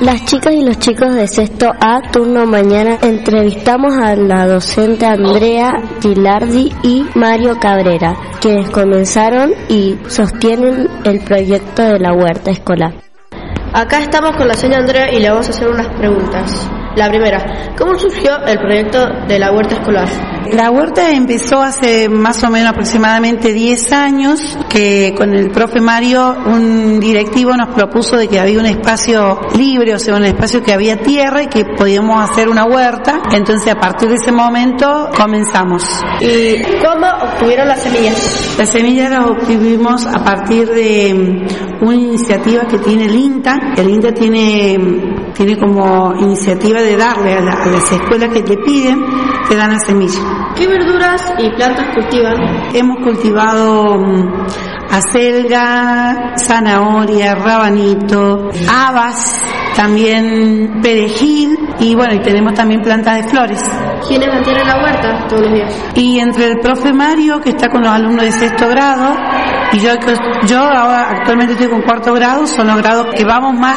Las chicas y los chicos de sexto A, turno mañana, entrevistamos a la docente Andrea Gilardi y Mario Cabrera, quienes comenzaron y sostienen el proyecto de la huerta escolar. Acá estamos con la señora Andrea y le vamos a hacer unas preguntas. La primera, ¿cómo surgió el proyecto de la huerta escolar? La huerta empezó hace más o menos aproximadamente 10 años, que con el profe Mario, un directivo nos propuso de que había un espacio libre, o sea, un espacio que había tierra y que podíamos hacer una huerta. Entonces, a partir de ese momento comenzamos. ¿Y cómo obtuvieron las semillas? Las semillas las obtuvimos a partir de una iniciativa que tiene el INTA. El INTA tiene como iniciativa de darle a las escuelas que te piden, te dan la semilla. ¿Qué verduras y plantas cultivan? Hemos cultivado acelga, zanahoria, rabanito, habas, también perejil y bueno, y tenemos también plantas de flores. ¿Quiénes mantienen la huerta todos los días? Y entre el profe Mario, que está con los alumnos de sexto grado, y yo ahora actualmente estoy con cuarto grado, son los grados que vamos más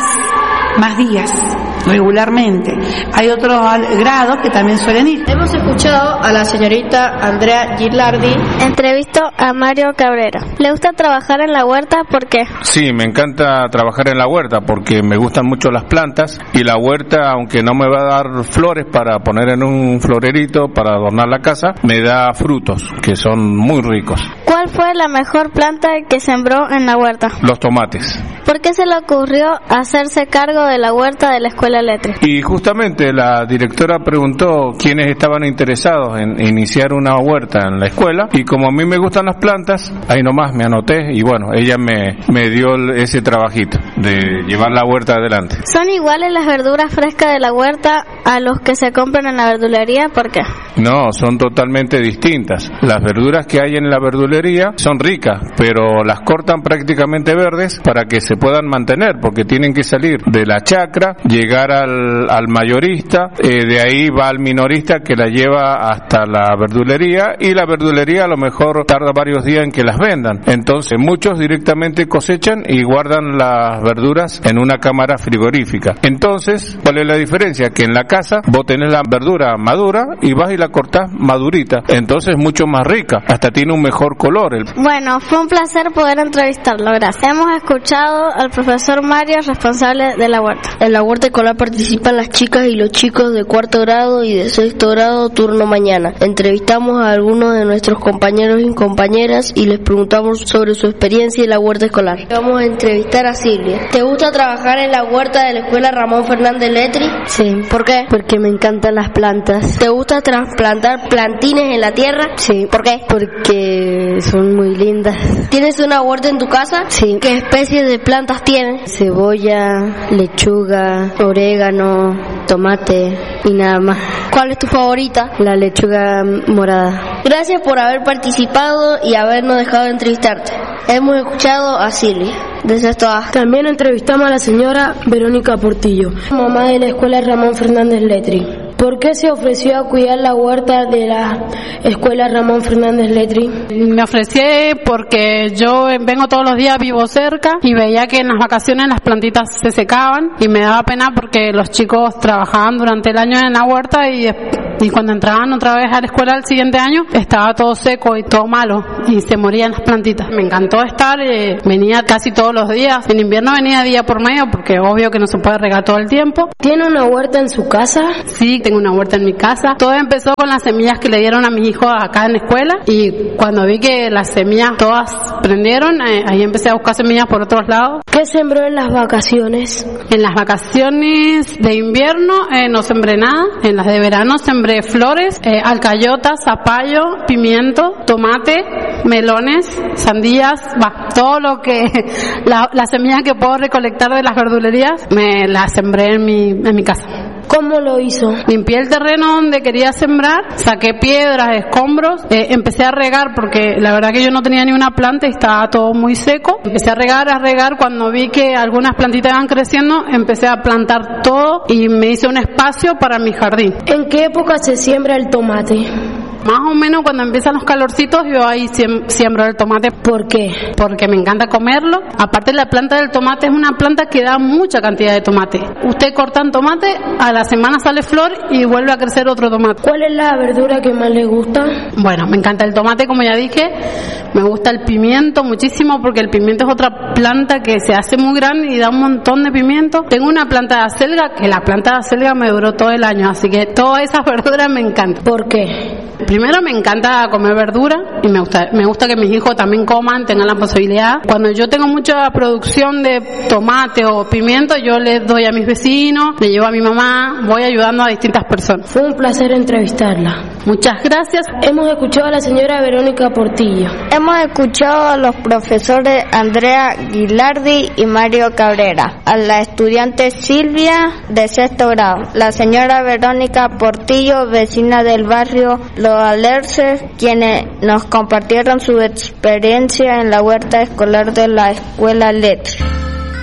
días regularmente. Hay otros grados que también suelen ir. Hemos escuchado a la señorita Andrea Gilardi. Entrevisto a Mario Cabrera. ¿Le gusta trabajar en la huerta? ¿Por qué? Sí, me encanta trabajar en la huerta porque me gustan mucho las plantas y la huerta, aunque no me va a dar flores para poner en un florerito para adornar la casa, me da frutos que son muy ricos. ¿Cuál fue la mejor planta que sembró en la huerta? Los tomates. ¿Por qué se le ocurrió hacerse cargo de la huerta de la escuela Letri? Y justamente la directora preguntó quiénes estaban interesados en iniciar una huerta en la escuela y como a mí me gustan las plantas, ahí nomás me anoté y bueno, ella me dio ese trabajito de llevar la huerta adelante. ¿Son iguales las verduras frescas de la huerta a los que se compran en la verdulería? ¿Por qué? No, son totalmente distintas. Las verduras que hay en la verdulería son ricas, pero las cortan prácticamente verdes para que se puedan mantener, porque tienen que salir de la chacra, llegar al mayorista, de ahí va al minorista que la lleva hasta la verdulería y la verdulería a lo mejor tarda varios días en que las vendan. Entonces muchos directamente cosechan y guardan las verduras en una cámara frigorífica. Entonces, ¿cuál es la diferencia? Que en la casa vos tenés la verdura madura y vas y la cortás madurita. Entonces mucho más rica, hasta tiene un mejor color. Bueno, fue un placer poder entrevistarlo, gracias. Hemos escuchado al profesor Mario, responsable de la huerta. En la huerta escolar participan las chicas y los chicos de cuarto grado y de sexto grado, turno mañana. Entrevistamos a algunos de nuestros compañeros y compañeras y les preguntamos sobre su experiencia en la huerta escolar. Vamos a entrevistar a Silvia. ¿Te gusta trabajar en la huerta de la escuela Ramón Fernández Letri? Sí. ¿Por qué? Porque me encantan las plantas. ¿Te gusta trasplantar plantines en la tierra? Sí. ¿Por qué? Porque son muy lindas. ¿Tienes una huerta en tu casa? Sí. ¿Qué especies de plantas tienes? Cebolla, lechuga, orégano, tomate y nada más. ¿Cuál es tu favorita? La lechuga morada. Gracias por haber participado y habernos dejado entrevistarte. Hemos escuchado a Silvia, de sexto A. También entrevistamos a la señora Verónica Portillo, mamá de la escuela Ramón Fernández Letri. ¿Por qué se ofreció a cuidar la huerta de la escuela Ramón Fernández Letri? Me ofrecí porque yo vengo todos los días, vivo cerca y veía que en las vacaciones las plantitas se secaban y me daba pena porque los chicos trabajaban durante el año en la huerta y cuando entraban otra vez a la escuela el siguiente año estaba todo seco y todo malo y se morían las plantitas. Me encantó estar, venía casi todos los días. En invierno venía día por medio porque obvio que no se puede regar todo el tiempo. ¿Tiene una huerta en su casa? Sí, tengo una huerta en mi casa. Todo empezó con las semillas que le dieron a mis hijos acá en la escuela y cuando vi que las semillas todas prendieron, ahí empecé a buscar semillas por otros lados. ¿Qué sembró en las vacaciones? En las vacaciones de invierno no sembré nada. En las de verano sembré flores, alcayotas, zapallo, pimiento, tomate, melones, sandías, todo lo que la semilla que puedo recolectar de las verdulerías me la sembré en mi casa. ¿Cómo lo hizo? Limpié el terreno donde quería sembrar, saqué piedras, escombros, empecé a regar porque la verdad que yo no tenía ni una planta y estaba todo muy seco. Empecé a regar, cuando vi que algunas plantitas iban creciendo, empecé a plantar todo y me hice un espacio para mi jardín. ¿En qué época se siembra el tomate? Más o menos cuando empiezan los calorcitos yo ahí siembro el tomate. ¿Por qué? Porque me encanta comerlo. Aparte, la planta del tomate es una planta que da mucha cantidad de tomate. Usted corta un tomate, a la semana sale flor y vuelve a crecer otro tomate. ¿Cuál es la verdura que más le gusta? Bueno, me encanta el tomate, como ya dije. Me gusta el pimiento muchísimo porque el pimiento es otra planta que se hace muy grande y da un montón de pimiento. Tengo una planta de acelga que la planta de acelga me duró todo el año, así que todas esas verduras me encantan. ¿Por qué? Primero me encanta comer verdura y me gusta que mis hijos también coman, tengan la posibilidad. Cuando yo tengo mucha producción de tomate o pimiento, yo les doy a mis vecinos, le llevo a mi mamá, voy ayudando a distintas personas. Fue un placer entrevistarla. Muchas gracias. Hemos escuchado a la señora Verónica Portillo. Hemos escuchado a los profesores Andrea Gilardi y Mario Cabrera, a la estudiante Silvia de sexto grado, la señora Verónica Portillo, vecina del barrio Los Alerces, quienes nos compartieron su experiencia en la huerta escolar de la Escuela Letri.